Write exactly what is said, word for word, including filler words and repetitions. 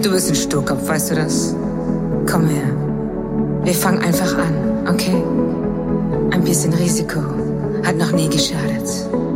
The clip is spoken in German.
Du bist ein Sturkopf, weißt du das? Komm her. Wir fangen einfach an, okay? Ein bisschen Risiko hat noch nie geschadet.